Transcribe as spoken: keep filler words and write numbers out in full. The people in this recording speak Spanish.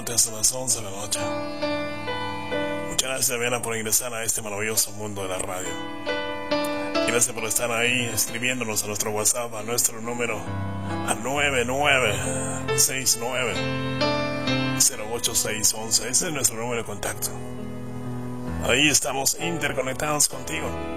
escuchándote hasta las once de la noche. Muchas gracias, Diana, por ingresar a este maravilloso mundo de la radio. Y gracias por estar ahí escribiéndonos a nuestro WhatsApp, a nuestro número, a nueve nueve seis nueve cero ocho seis once. Ese es nuestro número de contacto. Ahí estamos interconectados contigo.